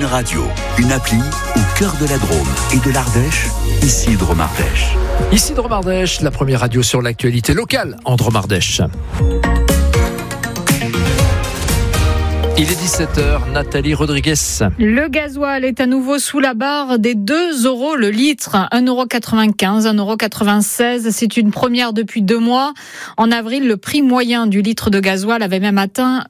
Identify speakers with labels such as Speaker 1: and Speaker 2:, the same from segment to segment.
Speaker 1: radio, une appli au cœur de la Drôme et de l'Ardèche, ici Drôme-Ardèche.
Speaker 2: Ici Drôme-Ardèche, la première radio sur l'actualité locale en Drôme-Ardèche. Il est 17h, Nathalie Rodriguez.
Speaker 3: Le gasoil est à nouveau sous la barre des 2 € le litre. 1,95 €, 1,96 €. C'est une première depuis 2 mois. En avril, le prix moyen du litre de gasoil avait même atteint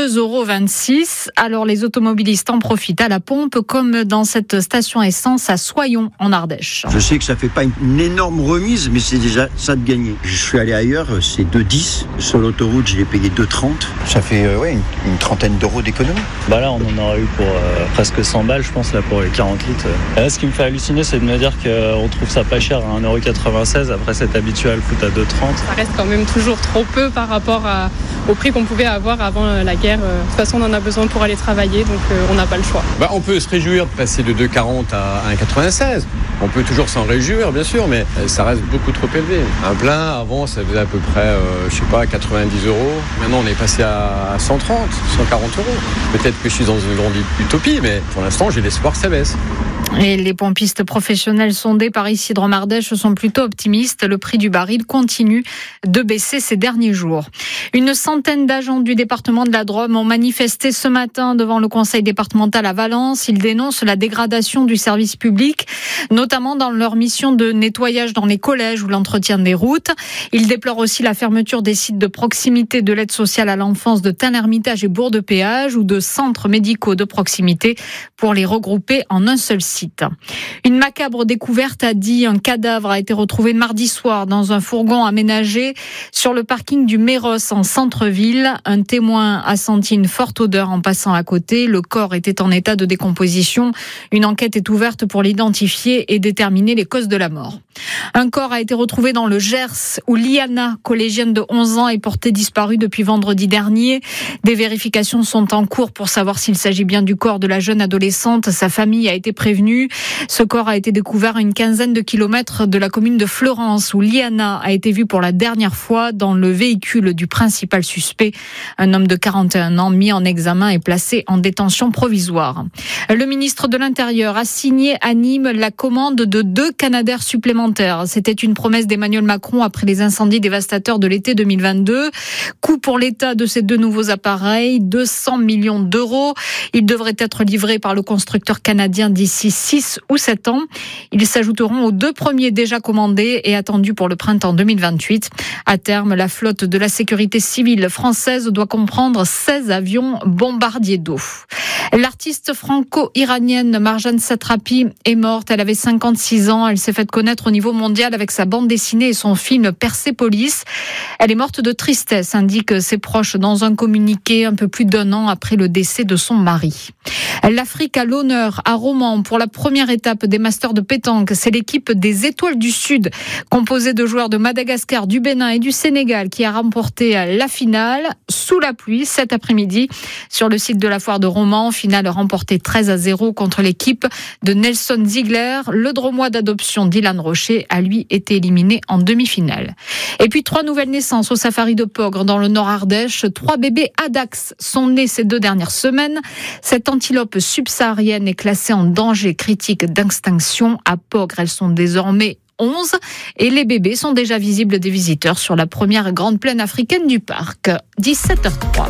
Speaker 3: 2,26 €. Alors les automobilistes en profitent à la pompe, comme dans cette station essence à Soyons en Ardèche.
Speaker 4: Je sais que ça fait pas une énorme remise, mais c'est déjà ça de gagner. Je suis allé ailleurs, c'est 2,10 €. Sur l'autoroute, je l'ai payé 2,30 €. Ça fait une trentaine d'euros d'économie.
Speaker 5: Là, on en aurait eu pour presque 100 balles, je pense, là, pour les 40 litres. Là, ce qui me fait halluciner, c'est de me dire qu'on trouve ça pas cher à 1,96 €. Après, c'est habitué à le foutre à 2,30 €.
Speaker 6: Ça reste quand même toujours trop peu par rapport au prix qu'on pouvait avoir avant la guerre. De toute façon, on en a besoin pour aller travailler, donc on n'a pas le choix.
Speaker 7: On peut se réjouir de passer de 2,40 € à 1,96 €. On peut toujours s'en réjouir, bien sûr, mais ça reste beaucoup trop élevé. Un plein, avant, ça faisait à peu près, 90 €. Maintenant, on est passé à 130, 140 €. Peut-être que je suis dans une grande utopie, mais pour l'instant, j'ai l'espoir que ça baisse.
Speaker 3: Et les pompistes professionnels sondés par ici Drôme-Ardèche sont plutôt optimistes. Le prix du baril continue de baisser ces derniers jours. Une centaine d'agents du département de la Drôme ont manifesté ce matin devant le conseil départemental à Valence. Ils dénoncent la dégradation du service public, notamment dans leur mission de nettoyage dans les collèges ou l'entretien des routes. Ils déplorent aussi la fermeture des sites de proximité de l'aide sociale à l'enfance de Tain-l'Hermitage et Bourg-de-Péage ou de centres médicaux de proximité pour les regrouper en un seul site. Une macabre découverte a dit. Un cadavre a été retrouvé mardi soir dans un fourgon aménagé sur le parking du Méros en centre-ville. Un témoin a senti une forte odeur en passant à côté. Le corps était en état de décomposition. Une enquête est ouverte pour l'identifier et déterminer les causes de la mort. Un corps a été retrouvé dans le Gers où Liana, collégienne de 11 ans, est portée disparue depuis vendredi dernier. Des vérifications sont en cours pour savoir s'il s'agit bien du corps de la jeune adolescente. Sa famille a été prévenue. Ce corps a été découvert à une quinzaine de kilomètres de la commune de Fleurance où Liana a été vue pour la dernière fois dans le véhicule du principal suspect. Un homme de 41 ans mis en examen et placé en détention provisoire. Le ministre de l'Intérieur a signé à Nîmes la commande de 2 Canadair supplémentaires. C'était une promesse d'Emmanuel Macron après les incendies dévastateurs de l'été 2022. Coût pour l'État de ces 2 nouveaux appareils, 200 millions d'euros. Ils devraient être livrés par le constructeur canadien d'ici 6 ou 7 ans. Ils s'ajouteront aux 2 premiers déjà commandés et attendus pour le printemps 2028. À terme, la flotte de la sécurité civile française doit comprendre 16 avions bombardiers d'eau. L'artiste franco-iranienne Marjane Satrapi est morte. Elle avait 56 ans. Elle s'est faite connaître au niveau mondial avec sa bande dessinée et son film Persépolis. Elle est morte de tristesse, indiquent ses proches dans un communiqué un peu plus d'1 an après le décès de son mari. L'Afrique à l'honneur à Romans pour la première étape des Masters de pétanque. C'est l'équipe des Étoiles du Sud, composée de joueurs de Madagascar, du Bénin et du Sénégal, qui a remporté la finale sous la pluie cet après-midi sur le site de la foire de Romans. Finale remportée 13-0 contre l'équipe de Nelson Ziegler. Le Dromois d'adoption Dylan Rocher a lui été éliminé en demi-finale. Et puis 3 nouvelles naissances au safari de Pogre dans le Nord-Ardèche. 3 bébés Adax sont nés ces 2 dernières semaines. Cette antilope subsaharienne est classée en danger critique d'extinction. À Pogre, elles sont désormais 11 et les bébés sont déjà visibles des visiteurs sur la première grande plaine africaine du parc. 17h03.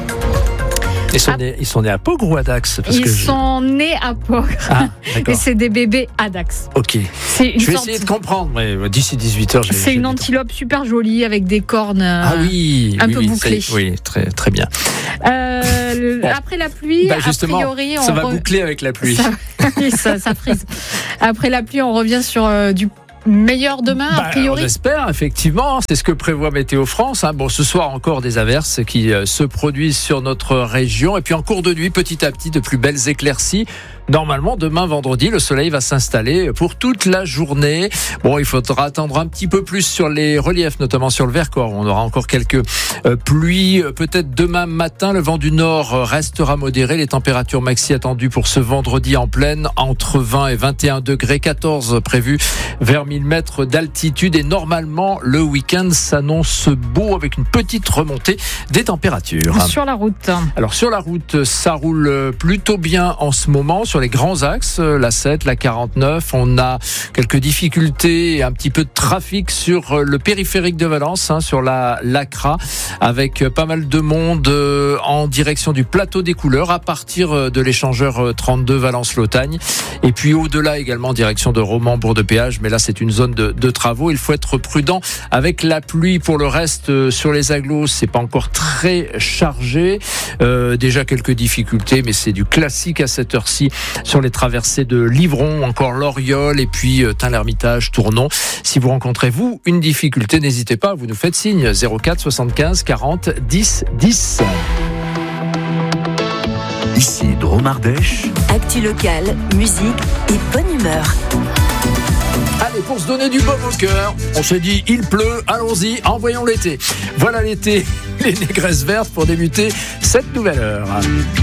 Speaker 2: Ils sont nés à Pogre ou à Dax?
Speaker 3: Sont nés à Pogre.
Speaker 2: Ah, d'accord.
Speaker 3: Et c'est des bébés à Dax.
Speaker 2: Ok. Je vais essayer de comprendre, mais d'ici 18h,
Speaker 3: c'est une antilope super jolie avec des cornes un peu bouclées.
Speaker 2: Oui, très, très bien.
Speaker 3: Après la pluie,
Speaker 2: justement,
Speaker 3: a priori,
Speaker 2: ça va boucler avec la pluie.
Speaker 3: Ça frise. Après la pluie, on revient sur du meilleur demain, a priori.
Speaker 2: On espère, effectivement. C'est ce que prévoit Météo France. Ce soir encore des averses qui se produisent sur notre région. Et puis en cours de nuit, petit à petit, de plus belles éclaircies. Normalement, demain, vendredi, le soleil va s'installer pour toute la journée. Il faudra attendre un petit peu plus sur les reliefs, notamment sur le Vercors. On aura encore quelques pluies. Peut-être demain matin, le vent du nord restera modéré. Les températures maxi attendues pour ce vendredi en pleine, entre 20 et 21 degrés, 14 prévus vers 5000 mètres d'altitude et normalement le week-end s'annonce beau avec une petite remontée des températures.
Speaker 3: Sur la route.
Speaker 2: Alors sur la route, ça roule plutôt bien en ce moment sur les grands axes, la 7, la 49. On a quelques difficultés et un petit peu de trafic sur le périphérique de Valence, sur la Lacra, avec pas mal de monde en direction du plateau des Couleurs à partir de l'échangeur 32 Valence-Lotagne. Et puis au-delà également direction de Romans-Bourg-de-Péage, mais là c'est une zone de travaux. Il faut être prudent avec la pluie. Pour le reste, sur les agglos, c'est pas encore très chargé. Déjà quelques difficultés, mais c'est du classique à cette heure-ci sur les traversées de Livron, encore Loriol et puis Tain-l'Hermitage, Tournon. Si vous rencontrez vous une difficulté, n'hésitez pas, vous nous faites signe 04 75 40 10 10.
Speaker 1: Ici Drôme-Ardèche.
Speaker 8: Actu locale, musique et bonne humeur.
Speaker 2: Allez, pour se donner du baume au cœur, on se dit il pleut, allons-y, envoyons l'été. Voilà l'été, les négresses vertes pour débuter cette nouvelle heure.